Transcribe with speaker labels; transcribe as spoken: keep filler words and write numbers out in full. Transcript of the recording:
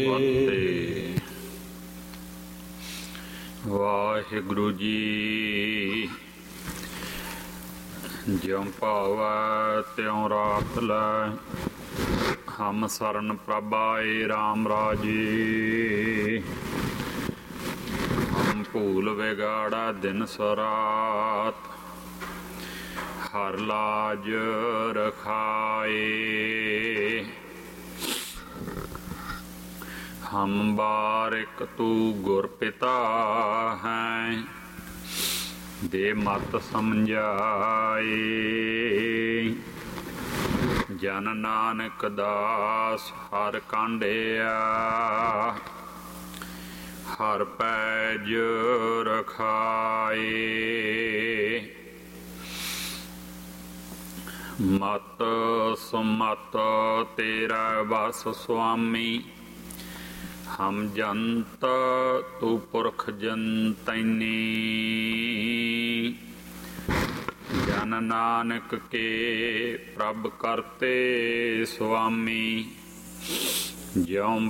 Speaker 1: ਫਤਿਹ। ਵਾਹਿਗੁਰੂ ਜੀ ਜਿਉ ਭਾਵੈ ਤਿਉ ਰਾਖ ਲੈ, ਹਮ ਸਰਨ ਪ੍ਰਭ ਆਏ ਰਾਮ ਰਾਜੇ। ਹਮ ਭੂਲ ਵਿਗਾੜਾ ਦਿਨ ਸਰਾਤ, ਹਰ ਲਾਜ ਰਖਾਏ। ਹਮ ਬਾਰਿਕ ਤੂ ਗੁਰ ਪਿਤਾ ਹੈ, ਦੇ ਮਤ ਸਮਝਾਏ। ਜਨ ਨਾਨਕ ਦਾਸ ਹਰ ਕਾਂਢਿਆ, ਹਰ ਪੈਜ ਰਖਾਏ। ਮਤ ਸੁਮਤ ਤੇਰਾ ਬਸ ਸੁਆਮੀ, ਹਮ ਜੰਤ ਤੂ ਪੁਰਖ ਜੰਤੈਨੀ। ਜਨ ਨਾਨਕ ਕੇ ਪ੍ਰਭ ਕਰਤੇ ਸੁਆਮੀ, ਜਿਉ